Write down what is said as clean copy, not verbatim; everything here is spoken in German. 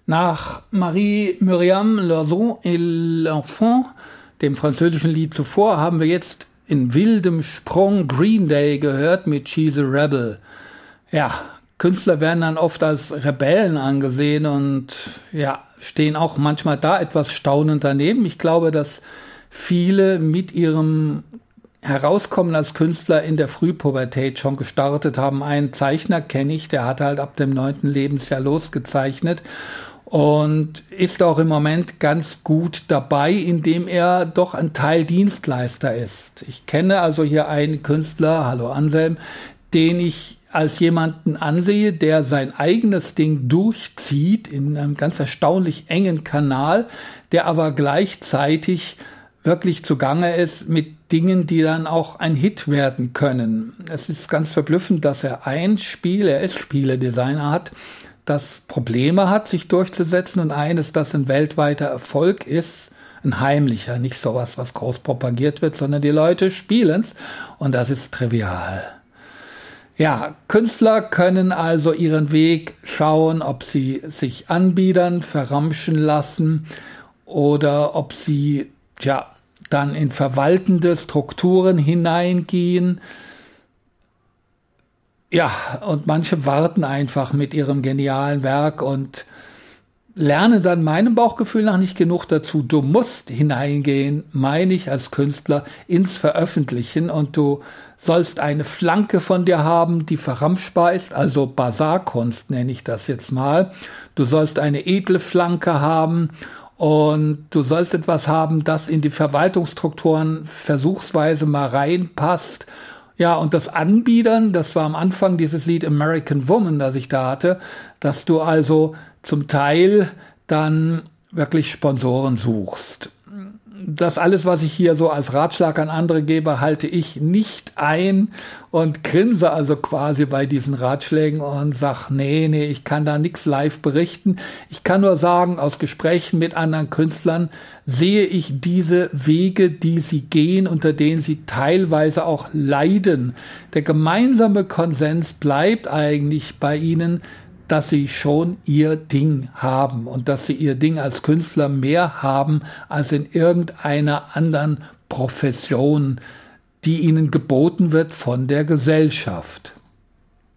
Nach Marie-Myriam Lauzon et l'Enfant, dem französischen Lied zuvor, haben wir jetzt in wildem Sprung Green Day gehört mit She's a Rebel. Ja, Künstler werden dann oft als Rebellen angesehen und ja, stehen auch manchmal da etwas staunend daneben. Ich glaube, dass viele mit ihrem Herauskommen als Künstler in der Frühpubertät schon gestartet haben. Einen Zeichner kenne ich, der hat halt ab dem 9. Lebensjahr losgezeichnet und ist auch im Moment ganz gut dabei, indem er doch ein Teil Dienstleister ist. Ich kenne also hier einen Künstler, hallo Anselm, den ich als jemanden ansehe, der sein eigenes Ding durchzieht in einem ganz erstaunlich engen Kanal, der aber gleichzeitig wirklich zugange ist mit Dingen, die dann auch ein Hit werden können. Es ist ganz verblüffend, dass er ist Spieledesigner hat, das Probleme hat, sich durchzusetzen und eines, das ein weltweiter Erfolg ist, ein heimlicher, nicht sowas, was groß propagiert wird, sondern die Leute spielen's und das ist trivial. Ja, Künstler können also ihren Weg schauen, ob sie sich anbiedern, verramschen lassen oder ob sie dann in verwaltende Strukturen hineingehen. Ja, und manche warten einfach mit ihrem genialen Werk und lernen dann meinem Bauchgefühl nach nicht genug dazu. Du musst hineingehen, meine ich als Künstler, ins Veröffentlichen und du sollst eine Flanke von dir haben, die verramschbar ist, also Basarkunst nenne ich das jetzt mal. Du sollst eine edle Flanke haben und du sollst etwas haben, das in die Verwaltungsstrukturen versuchsweise mal reinpasst. Ja, und das Anbiedern, das war am Anfang dieses Lied American Woman, das ich da hatte, dass du also zum Teil dann wirklich Sponsoren suchst. Das alles, was ich hier so als Ratschlag an andere gebe, halte ich nicht ein und grinse also quasi bei diesen Ratschlägen und sag, nee, ich kann da nichts live berichten. Ich kann nur sagen, aus Gesprächen mit anderen Künstlern sehe ich diese Wege, die sie gehen, unter denen sie teilweise auch leiden. Der gemeinsame Konsens bleibt eigentlich bei ihnen, dass sie schon ihr Ding haben und dass sie ihr Ding als Künstler mehr haben als in irgendeiner anderen Profession, die ihnen geboten wird von der Gesellschaft.